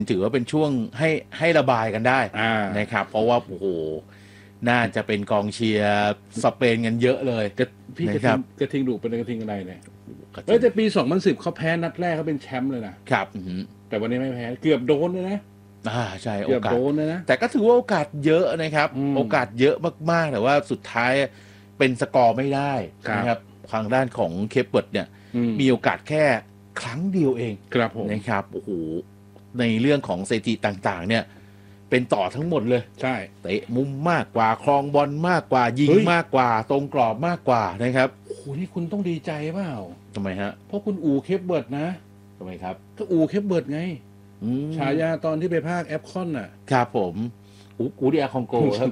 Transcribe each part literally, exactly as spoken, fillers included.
ถือว่าเป็นช่วงให้ให้ระบายกันได้นะครับเพราะว่าโอ้โหน่าจะเป็นกองเชียร์สเปนกันเยอะเลยพี่กระทิงกระทิงดุเป็นกระทิงอะไรเนี่ยเฮ้ยแต่ปีสองพันสิบเขาแพ้นัดแรกเขาเป็นแชมป์เลยนะครับแต่วันนี้ไม่แพ้เกือบโดนเลยนะอ่าใช่โอกาสโดนเลยนะแต่ก็ถือว่าโอกาสเยอะนะครับโอกาสเยอะมากๆแต่ว่าสุดท้ายเป็นสกอร์ไม่ได้นะครับทางด้านของเคปเบิร์ดเนี่ยมีโอกาสแค่ครั้งเดียวเองนะครับโอ้โหในเรื่องของสถิติต่างๆเนี่ยเป็นต่อทั้งหมดเลยใช่เตะมุมมากกว่าครองบอลมากกว่ายิงมากกว่าตรงกรอบมากกว่านะครับโอ้โหนี่คุณต้องดีใจเปล่าทำไมฮะเพราะคุณอูเคปเบิร์ดนะทำไมครับก็อูเคปเบิร์ดไงฉายาตอนที่ไปภาคแอปคอนน่ะครับผมอูอูดิอาคองโกครับ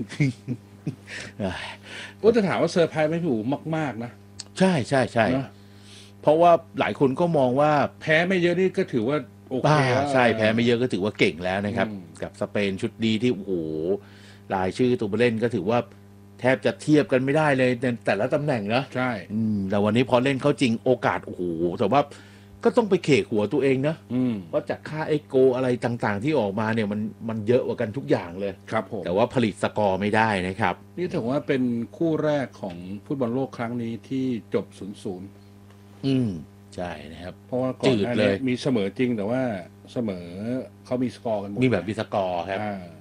ก็จะถามว่าเซอร์ไพรส์ไหมพี่อูมากๆนะใช่ใช่ใช่เพราะว่าหลายคนก็มองว่าแพ้ไม่เยอะนี่ก็ถือว่าโอเคใช่แพ้ไม่เยอะก็ถือว่าเก่งแล้วนะครับกับสเปนชุดดีที่โอ้โหรายชื่อตัวผู้เล่นก็ถือว่าแทบจะเทียบกันไม่ได้เลยในแต่ละตำแหน่งนะใช่แต่วันนี้พอเล่นเข้าจริงโอกาสโอ้โหแต่ว่าก็ต้องไปเขกหัวตัวเองนะเพราะจากค่าเอ็กโกอะไรต่างๆที่ออกมาเนี่ยมันมันเยอะกว่ากันทุกอย่างเลยครับผมแต่ว่าผลิตสกอร์ไม่ได้นะครับนี่ถือว่าเป็นคู่แรกของฟุตบอลโลกครั้งนี้ที่จบ ศูนย์ศูนย์อืมใช่นะครับเพราะว่าก่อนหน้านี้มีเสมอจริงแต่ว่าเสมอเขามีสกอร์กันหมดมีแบบมีสกอร์ครับ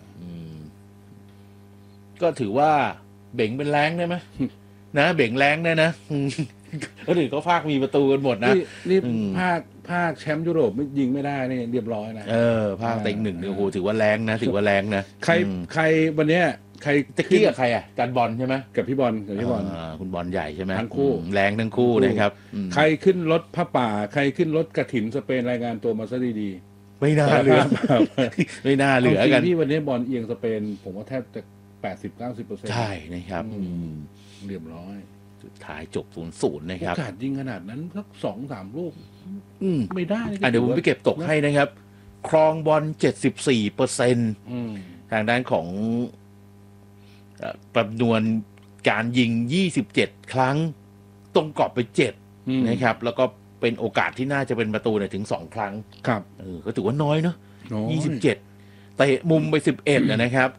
ก็ถือว่าเบ่งเป็นแรงได้ไหมนะเบ่งแรงได้นะก็ถือก็ภาคมีประตูกันหมดนะนี่ภาคภาคแชมป์ยุโรปยิงไม่ได้นี่เรียบร้อยนะเออภาคเต็งหนึ่งเนี่ยโอ้โหถือว่าแรงนะถือว่าแรงนะใครใครวันเนี้ยใครตะกี้กับใครอ่ะการบอลใช่ไหมกับพี่บอลกับพี่บอลคุณบอลใหญ่ใช่ไหมทั้งคู่แรงทั้งคู่นะครับใครขึ้นรถผ้าป่าใครขึ้นรถกระถินสเปนรายงานตัวมาซะดีๆไม่น่าเหลือไม่น่าเหลือกันที่วันนี้บอลเอียงสเปนผมว่าแทบจะแปดสิบเก้าสิบเปอร์เซ็นต์ใช่นะครับเรียบร้อยสุดท้ายจบศูนย์ศูนย์นะครับโอกาสยิงขนาดนั้นสักสองสามลูกไม่ได้เดี๋ยวผมไปเก็บตกให้นะครับครองบอลเจ็ดสิบสี่เปอร์เซ็นต์ทางด้านของจำนวนการยิงยี่สิบเจ็ดครั้งตรงกรอบไปเจ็ดนะครับแล้วก็เป็นโอกาสที่น่าจะเป็นประตูเนี่ยถึงสองครั้งครับเออก็ถือว่าน้อยเนาะยี่สิบเจ็ดเตะมุมไปสิบเอ็ดนะครับ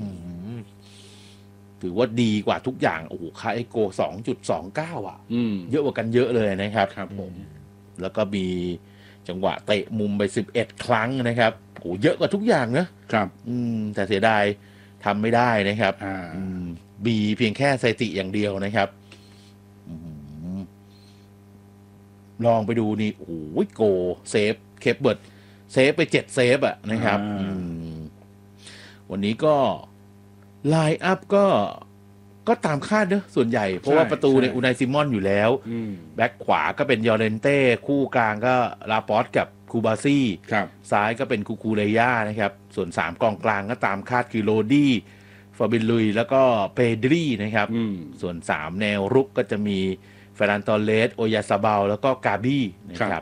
ถือว่าดีกว่าทุกอย่างโอ้โหค่าเอโก สองจุดสองเก้า อ่ะเยอะกว่ากันเยอะเลยนะครับครับผมแล้วก็มีจังหวะเตะมุมไปสิบเอ็ดครั้งนะครับโอ้เยอะกว่าทุกอย่างนะครับอืมแต่เสียดายทำไม่ได้นะครับมีเพียงแค่สถิติอย่างเดียวนะครับลองไปดูนี่โอ้ยโกเซฟเคปเบิร์ดเซฟไปเจ็ดเซฟอ่ะนะครับวันนี้ก็ไลน์อัพก็ก็ตามคาดเนอะส่วนใหญ่เพราะว่าประตูในอูไนซิมอนอยู่แล้วแบ็คขวาก็เป็นยอร์เรนเต้คู่กลางก็ลาปอสกับคูบาซี่ซ้ายก็เป็นคูคูเรย่านะครับส่วนสามกองกลางก็ตามคาดคือโรดี้ฟาบินลุยแล้วก็เปดรีนะครับส่วนสามแนวรุกก็จะมีเฟรนันโตเลสโอยาซาบาลแล้วก็กาบี้นะครับ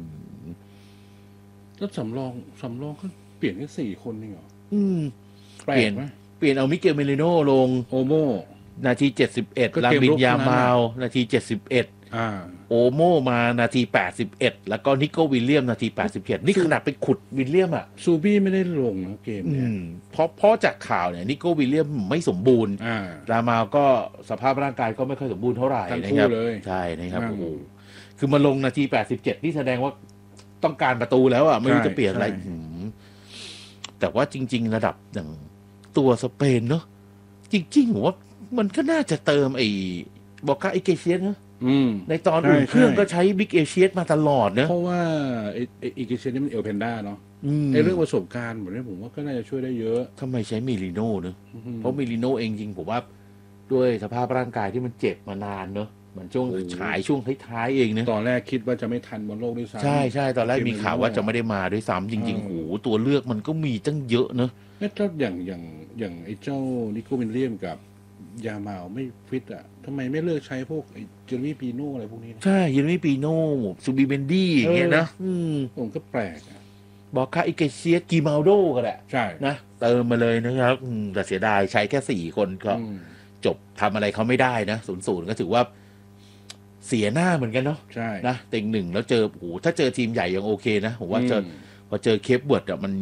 แล้วสำรองสำรองก็เปลี่ยนแค่สี่คนนี่เหรอเปลี่ยนเปลี่ยนเอามิเกลเมลิโน่ลงโอโมนาทีเจ็ดสิบเอ็ดลามินยามาวนาทีเจ็ดสิบเอ็ดโอโมมานาทีแปดสิบเอ็ดแล้วก็นิโก้วิลเลียมนาทีแปดสิบเอ็ดนี่ขนาดไปขุดวิลเลียมอ่ะซูบี้ไม่ได้ลงนะเกมเนี่ยเพราะเพราะจากข่าวเนี่ยนิโก้วิลเลียมไม่สมบูรณ์ลามาวก็สภาพร่างกายก็ไม่ค่อยสมบูรณ์เท่าไหร่นะครับใช่นะครับโอ้โหคือมาลงนาทีแปดสิบเจ็ดนี่แสดงว่าต้องการประตูแล้วอ่ะไม่รู้จะเปลี่ยนอะไรแต่ว่าจริงๆระดับอย่างตัวสเปนเนาะจริงๆผมว่ามันก็น่าจะเติมไอ้บอกกาไอเกเชียสนะในตอนอุ่นเครื่องก็ใช้บิ๊กเอเชียสมาตลอดนะเพราะว่าไอ้ไอเกเชียสนี่มันเอลเพนด้าเนาะไอ้เรื่องประสบการณ์แบบนี้ผมว่าก็น่าจะช่วยได้เยอะทำไมใช้มิลิโน่เนอะเพราะมิลิโน่เองจริงผมว่าด้วยสภาพร่างกายที่มันเจ็บมานานเนอะมันช่วงฉายช่วงท้ายๆเองนะตอนแรกคิดว่าจะไม่ทันบอลโลกด้วยซ้ำใช่ใช่ตอนแรกมีข่าวว่าจะไม่ได้มาด้วยซ้ำจริงๆโอ้โหตัวเลือกมันก็มีตั้งเยอะเนอะแล้วอย่างอย่างอย่างไอ้เจ้านิโก้วิลเลียมกับยามาลไม่ฟิตอ่ะทำไมไม่เลิกใช้พวกไอ้เจอร์มี่ปีโน่อะไรพวกนี้ใช่เจอร์มี่ปีโน่ซูบิเบนดี้อย่างเงี้ยนะผมก็แปลกบอกค่าอิเกเซียกีมาลโดก็แหละใช่นะเติมมาเลยนะครับแต่เสียดายใช้แค่สี่คนก็จบทำอะไรเขาไม่ได้นะศูนย์ศูนย์ก็ถือว่าเสียหน้าเหมือนกันเนาะใช่นะเต็งหนึ่งแล้วเจอโอ้โหถ้าเจอทีมใหญ่ยังโอเคนะผมว่าเจอพอเจอเคปเวิร์ดอ่ะมัน